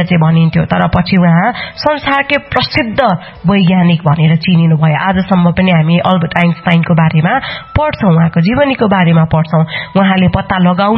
भनेर चाहिँ भनिन्थ्यो, तर पछि उहाँ संसारकै प्रसिद्ध वैज्ञानिक भनेर चिनिनु भयो। आजसम्म पनि हामी अल्बर्ट आइन्स्टाइनको बारेमा पढ्छौं, उहाँको जीवनीको बारेमा पढ्छौं। उहाँले पत्ता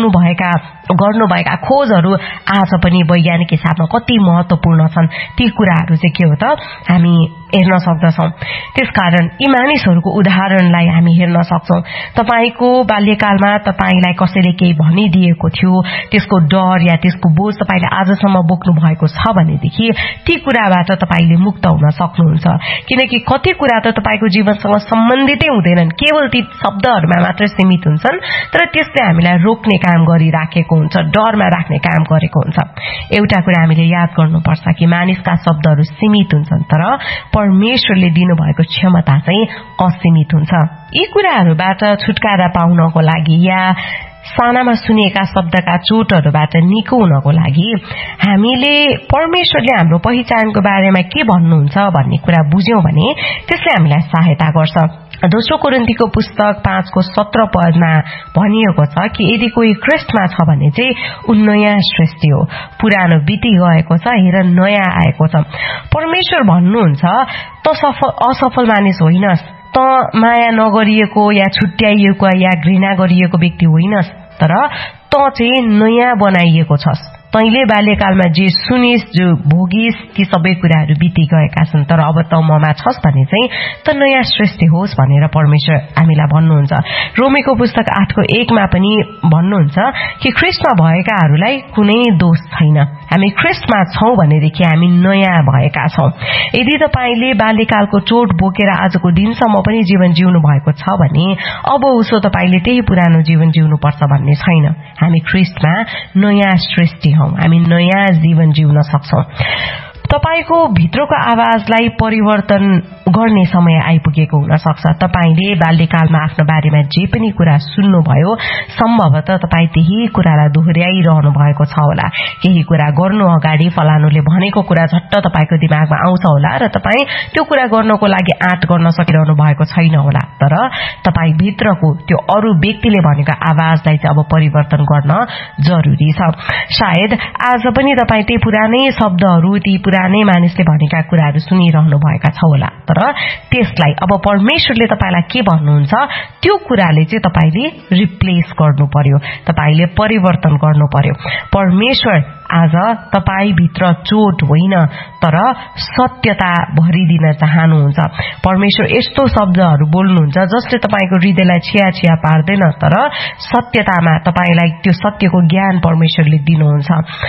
गर्नुभएका खोजहरू आज पनि वैज्ञानिक हिसाबमा कति महत्वपूर्ण छन्, ती कुराहरू चाहिँ के हो त हामी हेर्न सक्दछौं। त्यसकारण यी मानिसहरूको उदाहरणलाई हामी हेर्न सक्छौं। तपाईको बाल्यकालमा तपाईलाई कसैले केही भनिदिएको थियो, त्यसको डर या त्यसको बोझ तपाईले आजसम्म बोक्नु भएको छ भनेदेखि ती कुराबाट तपाईले मुक्त हुन सक्नुहुन्छ। किनकि कति कुरा त तपाईको जीवनसँग सम्बन्धितै हुँदैनन्, केवल ती शब्दहरूमा मात्र सीमित हुन्छन्, तर त्यसले हामीलाई रोक्ने काम गरिराखेको हुन्छ, डरमा राख्ने काम गरेको हुन्छ। एउटा कुरा हामीले याद गर्नुपर्छ कि मानिसका शब्दहरू सीमित हुन्छन्, तर परमेश्वरले दिनुभएको क्षमता चाहिँ असीमित हुन्छ। यी कुराहरूबाट छुटकारा पाउनको लागि या सानामा सुनेका शब्दका चोटहरूबाट निको हुनको लागि हामीले परमेश्वरले हाम्रो पहिचानको बारेमा के भन्नुहुन्छ भन्ने कुरा बुझ्यौं भने त्यसले हामीलाई सहायता गर्छ। दोस्रो कोरिन्थीको पुस्तक 5 को 17 पदमा भनिएको छ कि यदि कोही ख्रीष्टमा छ भने चाहिँ ऊ नयाँ सृष्टि हो, पुरानो बिति गएको छ, हेर नयाँ आएको छ। परमेश्वर भन्नुहुन्छ त असफल मानिस होइनस्, त माया नगरिएको या छुट्याइएको या घृणा गरिएको व्यक्ति होइनस्, तर त चाहिँ नयाँ बनाइएको छस्। तैले बाल्यकालमा जे सुनिस्, जो भोगिस्, ती सबै कुराहरू बिति गएका छन्, तर अब त ममा छस् भने चाहिँ त नयाँ सृष्टि होस् भनेर परमेश्वर हामीलाई भन्नुहुन्छ। रोमीको पुस्तक 8 को 1 मा पनि भन्नुहुन्छ कि ख्रीष्टमा भएकाहरूलाई कुनै दोष छैन। हामी ख्रीष्टमा छौं भनेदेखि हामी नयाँ भएका छौं। यदि तपाईले बाल्यकालको चोट बोकेर आजको दिनसम्म पनि जीवन जिउनु भएको छ भने अब उसो तपाईले त्यही पुरानो जीवन जिउनु पर्छ भन्ने छैन। हामी ख्रीष्टमा नयाँ सृष्टि हौं, हामी नयाँ जीवन जिउन सक्छौं। तपाईको भित्रको आवाजलाई परिवर्तन गर्ने समय आइपुगेको हुन सक्छ। तपाईले बाल्यकालमा आफ्नो बारेमा जे पनि कुरा सुन्नुभयो, सम्भवतः तपाई त्यही कुरालाई दोहोर्याइरहनु भएको छ होला। केही कुरा गर्नु अगाडि फलानुले भनेको कुरा झट्ट तपाईको दिमागमा आउँछ होला र तपाई त्यो कुरा गर्नको लागि आँट गर्न सकिरहनु भएको छैन होला, तर तपाई भित्रको त्यो अरू व्यक्तिले भनेको आवाजलाई चाहिँ अब परिवर्तन गर्न जरुरी छ। सायद आज पनि तपाई त्यही पुरानै शब्दहरू, ती पुरानै मानिसले भनेका कुराहरू सुनिरहनु भएका छ होला, तर त्यसलाई अब परमेश्वरले तपाईलाई के भन्नुहुन्छ त्यो कुराले चाहिँ तपाईले रिप्लेस गर्नु पर्यो, तपाईले परिवर्तन गर्नु पर्यो। परमेश्वर आज तपाई भित्र चोट होइन तर सत्यता भरिदिन चाहनुहुन्छ। परमेश्वर यस्तो शब्दहरू बोल्नुहुन्छ जसले तपाईको हृदयलाई छिया पार्दैन, तर सत्यतामा तपाईलाई त्यो सत्यको ज्ञान परमेश्वरले दिनुहुन्छ।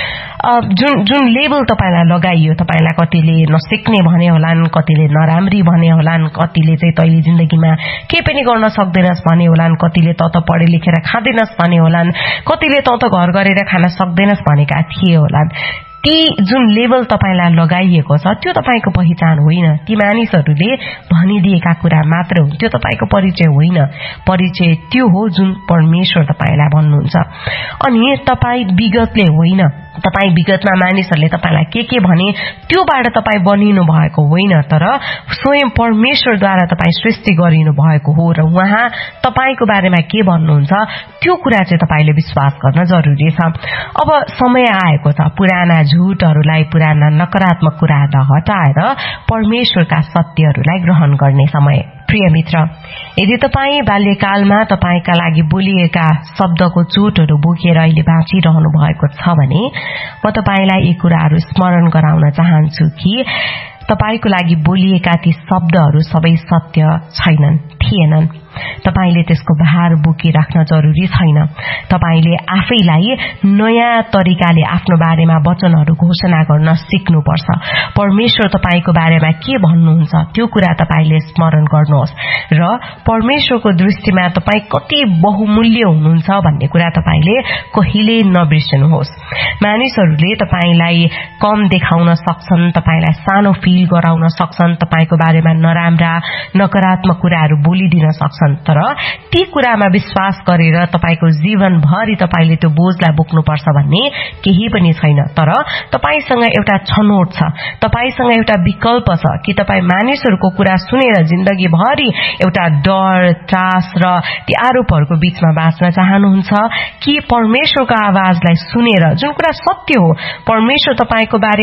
जुन लेबल तपाईलाई लगाइयो, तपाईलाई कतिले नसिक्ने भने होलान्, कतिले नराम्री भने होलान्, कतिले चाहिँ तैले जिन्दगीमा के पनि गर्न सक्दैनस् भने होलान्, कतिले त पढे लेखेर खाँदैनस् भने होलान्, कतिले त घर गरेर खान सक्दैनस् भनेका थिए होलान्। ती जुन लेभल तपाईलाई लगाइएको छ त्यो तपाईको पहिचान होइन, ती मानिसहरूले भनिदिएका कुरा मात्र हुन्, त्यो तपाईको परिचय होइन। परिचय त्यो हो जुन परमेश्वर तपाईलाई भन्नुहुन्छ। अनि तपाई विगतले होइन, तपाई विगतमा मानिसहरूले तपाईलाई के भने त्योबाट तपाई बनिनु भएको होइन, तर स्वयं परमेश्वरद्वारा तपाई सृष्टि गरिनु भएको हो र उहाँ तपाईको बारेमा के भन्नुहुन्छ त्यो कुरा चाहिँ तपाईले विश्वास गर्न जरुरी छ। अब समय आएको छ पुराना झुटहरूलाई, पुराना नकारात्मक कुराहरूलाई हटाएर परमेश्वरका सत्यहरूलाई ग्रहण गर्ने समय। प्रिय मित्र, यदि तपाई बाल्यकालमा तपाईका लागि बोलिएका शब्दको चोटहरू बोकेर अहिले बाँचिरहनु भएको छ भने म तपाईलाई यी कुराहरू स्मरण गराउन चाहन्छु कि तपाईको लागि बोलिएका ती शब्दहरू सबै सत्य छैनन्, थिएनन्। तपाईले त्यसको भार बोकिराख्न जरुरी छैन। तपाईले आफैलाई नयाँ तरिकाले आफ्नो बारेमा वचनहरू घोषणा गर्न सिक्नुपर्छ। परमेश्वर तपाईको बारेमा के भन्नुहुन्छ त्यो कुरा तपाईले स्मरण गर्नुहोस् र परमेश्वरको दृष्टिमा तपाई कति बहुमूल्य हुनुहुन्छ भन्ने कुरा तपाईले कहिले नबिर्सनुहोस्। मानिसहरूले तपाईलाई कम देखाउन सक्छन्, तपाईलाई सानो फिल गराउन सक्छन्, तपाईको बारेमा नराम्रा नकारात्मक कुराहरू बोलिदिन सक्छन्, तर ती कुरामा विश्वास गरेर तपाईको जीवनभरि तपाईले त्यो बोझलाई बोक्नुपर्छ भन्ने केही पनि छैन। तर तपाईसँग एउटा छनौट छ, तपाईसँग एउटा विकल्प छ कि तपाई मानिसहरूको कुरा सुनेर जिन्दगीभरि एउटा डर, त्रास र ती आरोपहरूको बीचमा बाँच्न चाहनुहुन्छ कि परमेश्वरको आवाजलाई सुनेर जुन कुरा सत्य हो, परमेश्वर तपाईको बारे